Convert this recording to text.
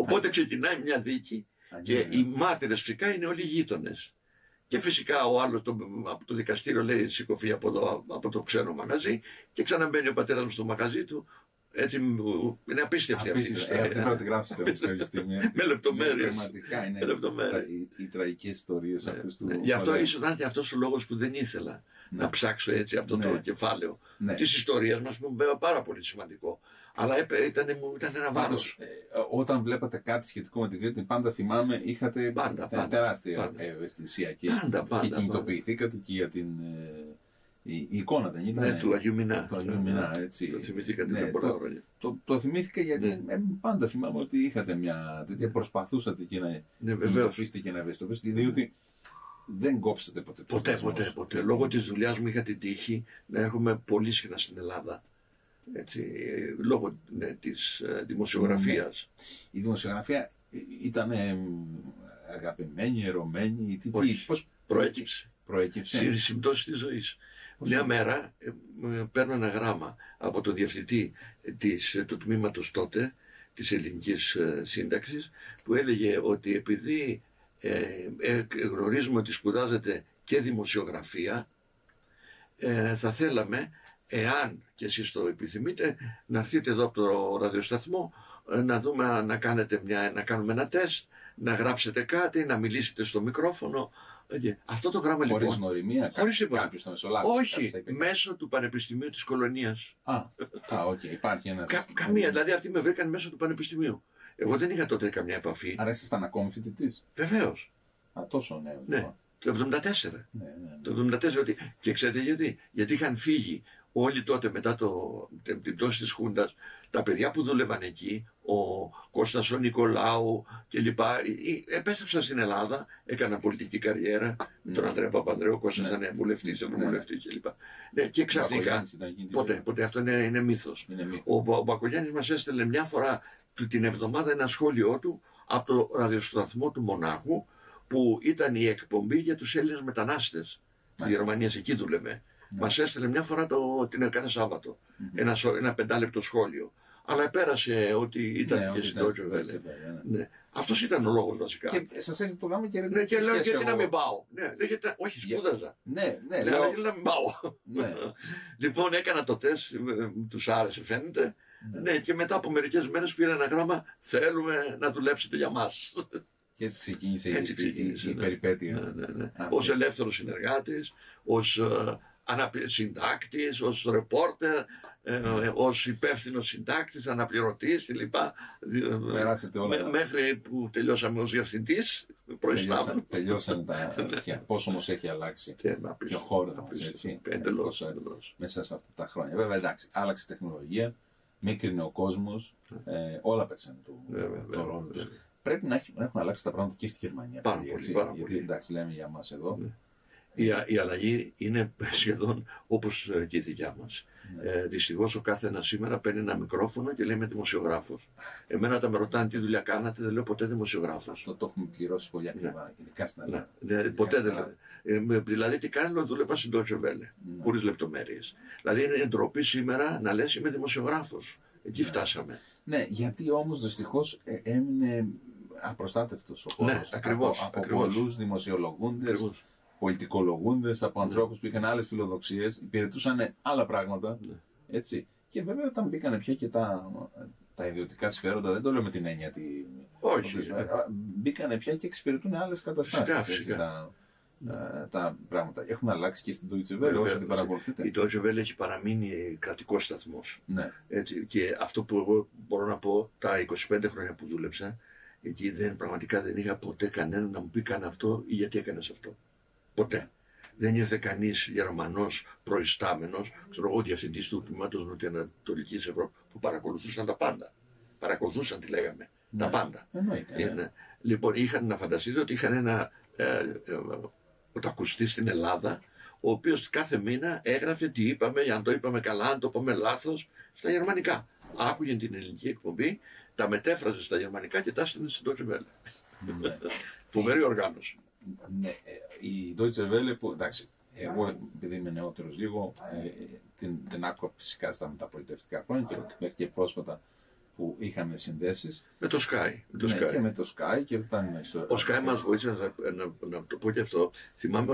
Οπότε ξεκινάει μια δίκη και οι μάρτυρες φυσικά είναι όλοι γείτονες. Και φυσικά ο άλλος από το δικαστήριο λέει σηκωφεί από το ξένο μαγαζί και ξαναμπαίνει ο πατέρας μου στο μαγαζί του. Έτσι είναι απίστευτη αυτή η ιστορία. Πρέπει να τη γράψετε όμως κάποια στιγμή. Με λεπτομέρειες. Πραγματικά είναι οι τραγικές ιστορίες αυτές του. Γι' αυτό ίσως να είναι αυτός ο λόγος που δεν ήθελα να ψάξω έτσι αυτό το κεφάλαιο της ιστορίας μας, που μου βέβαια πάρα πολύ σημαντικό. Αλλά ήταν ένα βάρος. Όταν βλέπατε κάτι σχετικό με την Κρήτη, πάντα θυμάμαι, είχατε τεράστια ευαισθησία και κινητοποιηθήκατε και για την. Η εικόνα δεν ήταν. Ναι, του Αγίου Μινά. Του Αγίου Μινά, έτσι. Το θυμηθήκατε πριν πολλά χρόνια. Το θυμήθηκα γιατί πάντα θυμάμαι ότι είχατε μια τέτοια. Προσπαθούσατε και να κινητοποιήσετε και να ευαισθητοποιήσετε, διότι δεν κόψατε ποτέ. Ποτέ. Λόγω της δουλειάς μου είχα την τύχη να έρχομαι πολύ συχνά στην Ελλάδα. Έτσι, λόγω της δημοσιογραφίας. Η δημοσιογραφία ήταν αγαπημένη, ερωμένη. Πώς προέκυψε. Συμπτώσεις της ζωής. Μια μέρα παίρνω ένα γράμμα από τον διευθυντή του τμήματος τότε της ελληνικής σύνταξης, που έλεγε ότι επειδή γνωρίζουμε ότι σπουδάζετε και δημοσιογραφία, θα θέλαμε, εάν και εσείς το επιθυμείτε, να έρθετε εδώ από το ραδιοσταθμό να δούμε, να κάνουμε ένα τεστ, να γράψετε κάτι, να μιλήσετε στο μικρόφωνο. Αυτό το γράμμα λοιπόν. Χωρίς γνωριμία, κάποιος θα μεσολάβει. Όχι, μέσω του Πανεπιστημίου της Κολωνίας. Υπάρχει ένας. Καμία, δηλαδή αυτοί με βρήκαν μέσω του Πανεπιστημίου. Εγώ δεν είχα τότε καμιά επαφή. Άρα ήσασταν ακόμη φοιτητής. Βεβαίως. Τόσο νέο. Ναι. Το 1974. Ναι. Το 1974. Και ξέρετε γιατί. Γιατί είχαν φύγει όλοι τότε μετά την πτώση της Χούντας, τα παιδιά που δούλευαν εκεί, ο Κώστας ο Νικολάου κλπ. Επέστρεψαν στην Ελλάδα, έκαναν πολιτική καριέρα. Με τον Ανδρέα Παπανδρέου, ο Κώστας ήταν βουλευτής, ευρωβουλευτής κλπ. Και ξαφνικά. Ποτέ, αυτό είναι μύθος. Ο Μπακογιάννης μας έστελνε μια φορά την εβδομάδα ένα σχόλιο του από το ραδιοσταθμό του Μονάχου, που ήταν η εκπομπή για τους Έλληνες μετανάστες της Γερμανίας, εκεί δούλευε. Μας έστειλε μια φορά κάθε Σάββατο ένα 5 λεπτό σχόλιο. Αλλά πέρασε ότι ήταν και στην Deutsche Welle. Αυτός ήταν ο λόγος βασικά. Και σας έρχεται το γράμμα και λέτε. Και λέω γιατί να μην πάω. Όχι, σπούδαζα. Λέω γιατί να μην πάω. Λοιπόν, έκανα το τεστ, τους άρεσε φαίνεται. Και μετά από μερικές μέρες πήρα ένα γράμμα, θέλουμε να δουλέψετε για μας. Και έτσι ξεκίνησε η περιπέτεια. Ως ελεύθερος συνεργάτης, ως συντάκτης, ως ρεπόρτερ, ως υπεύθυνος συντάκτης, αναπληρωτής κλπ. Περάσετε όλα. Μέχρι που τελειώσαμε ως διευθυντής, προϊστάμενο. Τελειώσαν τα αρχεία. Πώς όμως έχει αλλάξει και ο χώρος μας, έτσι. Εντελώς. Μέσα σε αυτά τα χρόνια. Βέβαια, εντάξει, άλλαξε η τεχνολογία, μίκρινε ο κόσμος, όλα παίξαν το ρόλο τους. Πρέπει να έχουν αλλάξει τα πράγματα και στη Γερμανία. Πάρα πολύ. Γιατί εντάξει, λέμε για μας εδώ. Η αλλαγή είναι σχεδόν όπως και η δικιά μας. Δυστυχώς ο κάθε ένας σήμερα παίρνει ένα μικρόφωνο και λέει είμαι δημοσιογράφος. Εμένα όταν με ρωτάνε τι δουλειά κάνατε, δεν λέω ποτέ δημοσιογράφος. Αυτό το έχουμε πληρώσει πολύ ακριβά, ειδικά στην Ελλάδα. Ποτέ δεν λέω. Δηλαδή τι κάνει, λέω δούλευα στην Deutsche Welle, χωρίς λεπτομέρειες. Δηλαδή είναι ντροπή σήμερα να λες είμαι δημοσιογράφος. Εκεί φτάσαμε. Ναι, γιατί όμως δυστυχώς έμεινε απροστάτευτος ο χώρος από πολλούς δημοσιολογούντες, πολιτικολογούντες, από ανθρώπους που είχαν άλλες φιλοδοξίες, υπηρετούσαν άλλα πράγματα. Έτσι. Και βέβαια όταν μπήκανε πια και τα ιδιωτικά συμφέροντα, δεν το λέω με την έννοια ότι. Όχι. Μπήκανε πια και εξυπηρετούν άλλες καταστάσεις. Τα πράγματα έχουν αλλάξει και στην Deutsche Welle, όσο την παρακολουθείτε. Η Deutsche Welle έχει παραμείνει κρατικός σταθμός. Έτσι, και αυτό που εγώ μπορώ να πω, τα 25 χρόνια που δούλεψα, εκεί πραγματικά δεν είχα ποτέ κανέναν να μου πει καν αυτό ή γιατί έκανες αυτό. Ποτέ. Δεν ήρθε κανείς Γερμανός προϊστάμενος, ξέρω εγώ, διευθυντής του τμήματος Νοτιοανατολικής Ευρώπης, που παρακολουθούσαν τα πάντα. Παρακολουθούσαν, τι λέγαμε. Τα πάντα. Λοιπόν, είχαν να φανταστείτε ότι είχαν ένα ακουστή στην Ελλάδα, ο οποίος κάθε μήνα έγραφε τι είπαμε, αν το είπαμε καλά, αν το είπαμε λάθος, στα γερμανικά. Άκουγε την ελληνική εκπομπή, τα μετέφραζε στα γερμανικά και τα έστειλε στην Deutsche Welle. Φοβερή οργάνωση. Ναι, η Deutsche Welle που εντάξει, εγώ επειδή είμαι νεότερος λίγο, την άκουγα φυσικά στα μεταπολιτευτικά χρόνια και μέχρι και πρόσφατα που είχαν συνδέσεις. Με το Sky. Και με το Sky και ήταν ο Sky μας βοήθησε, να το πω και αυτό. Θυμάμαι